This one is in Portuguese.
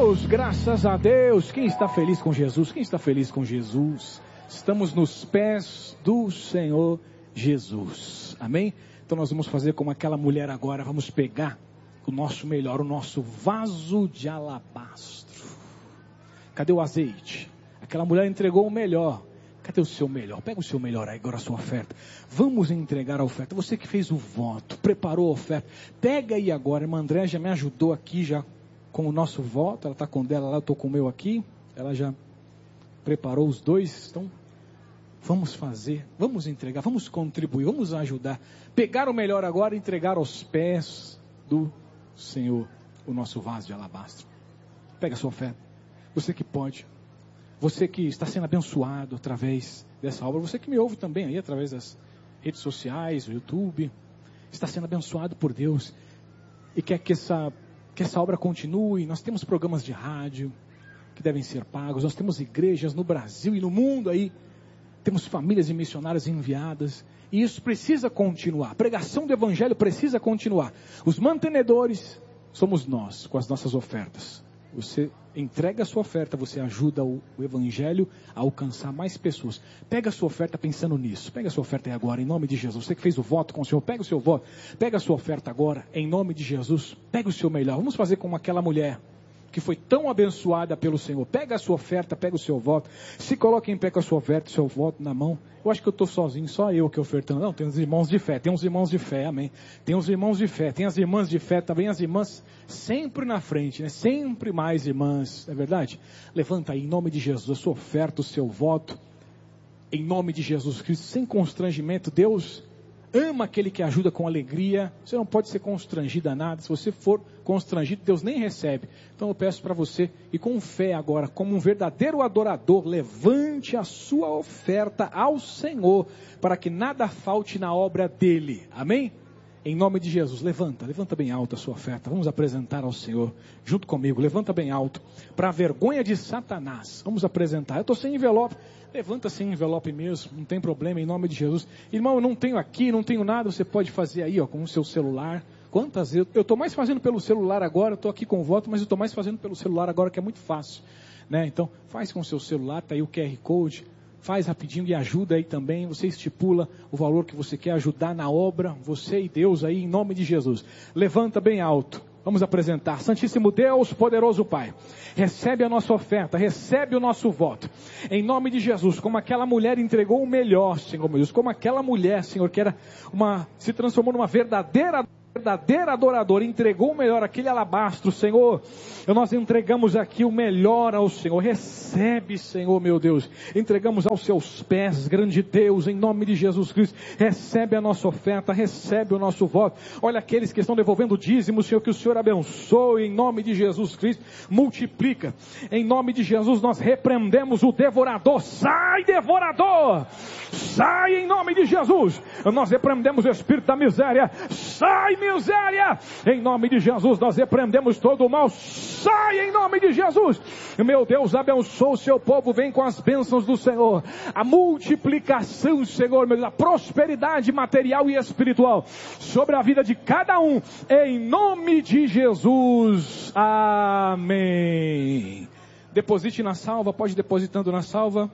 Deus, graças a Deus. Quem está feliz com Jesus? Quem está feliz com Jesus? Estamos nos pés do Senhor Jesus. Amém? Então nós vamos fazer como aquela mulher agora. Vamos pegar o nosso melhor, o nosso vaso de alabastro. Cadê o azeite? Aquela mulher entregou o melhor. Cadê o seu melhor? Pega o seu melhor aí, agora a sua oferta. Vamos entregar a oferta. Você que fez o voto, preparou a oferta. Pega aí agora. A irmã André já me ajudou aqui já com o nosso voto. Ela está com o dela lá, eu estou com o meu aqui. Ela já preparou os dois. Então, vamos fazer, vamos entregar, vamos contribuir, vamos ajudar. Pegar o melhor agora e entregar aos pés do Senhor o nosso vaso de alabastro. Pega a sua oferta. Você que pode. Você que está sendo abençoado através dessa obra, você que me ouve também aí através das redes sociais, o YouTube, está sendo abençoado por Deus e quer que essa obra continue. Nós temos programas de rádio que devem ser pagos, nós temos igrejas no Brasil e no mundo aí, temos famílias e missionários enviadas, e isso precisa continuar. A pregação do Evangelho precisa continuar. Os mantenedores somos nós, com as nossas ofertas. Você entrega a sua oferta, você ajuda o Evangelho a alcançar mais pessoas. Pega a sua oferta pensando nisso. Pega a sua oferta aí agora, em nome de Jesus. Você que fez o voto com o Senhor, pega o seu voto. Pega a sua oferta agora, em nome de Jesus. Pega o seu melhor. Vamos fazer como aquela mulher que foi tão abençoada pelo Senhor. Pega a sua oferta, pega o seu voto. Se coloque em pé com a sua oferta, o seu voto na mão. Eu acho que eu estou sozinho, só eu que ofertando. Não, tem uns irmãos de fé, amém. Tem uns irmãos de fé, tem as irmãs de fé, também as irmãs sempre na frente, né? Sempre mais irmãs, não é verdade? Levanta aí, em nome de Jesus, a sua oferta, o seu voto, em nome de Jesus Cristo, sem constrangimento. Deus ama aquele que ajuda com alegria. Você não pode ser constrangido a nada. Se você for constrangido, Deus nem recebe. Então eu peço para você, e com fé agora, como um verdadeiro adorador, levante a sua oferta ao Senhor, para que nada falte na obra dele. Amém? Em nome de Jesus, levanta bem alto a sua oferta. Vamos apresentar ao Senhor, junto comigo. Levanta bem alto, para a vergonha de Satanás. Vamos apresentar. Eu estou sem envelope. Levanta sem envelope mesmo, não tem problema, em nome de Jesus. Irmão, eu não tenho aqui, não tenho nada. Você pode fazer aí, ó, com o seu celular. Quantas vezes? Eu estou mais fazendo pelo celular agora. Eu estou aqui com o voto, mas eu estou mais fazendo pelo celular agora, que é muito fácil, né? Então, faz com o seu celular, está aí o QR Code. Faz rapidinho e ajuda aí também. Você estipula o valor que você quer ajudar na obra. Você e Deus aí, em nome de Jesus. Levanta bem alto. Vamos apresentar. Santíssimo Deus, poderoso Pai, recebe a nossa oferta, recebe o nosso voto. Em nome de Jesus, como aquela mulher entregou o melhor, Senhor meu Deus, como aquela mulher, Senhor, que era se transformou numa verdadeira adoradora, entregou o melhor, aquele alabastro, Senhor. Nós entregamos aqui o melhor ao Senhor. Recebe, Senhor meu Deus. Entregamos aos seus pés, grande Deus, em nome de Jesus Cristo. Recebe a nossa oferta, recebe o nosso voto. Olha aqueles que estão devolvendo dízimo, Senhor, que o Senhor abençoe em nome de Jesus Cristo. Multiplica. Em nome de Jesus nós repreendemos o devorador. Sai, devorador! Sai em nome de Jesus. Nós repreendemos o espírito da miséria. Sai, miséria! Em nome de Jesus nós repreendemos todo o mal. Sai em nome de Jesus. Meu Deus, abençoa o seu povo. Vem com as bênçãos do Senhor. A multiplicação, Senhor, meu Deus, a prosperidade material e espiritual sobre a vida de cada um. Em nome de Jesus. Amém. Deposite na salva. Pode ir depositando na salva.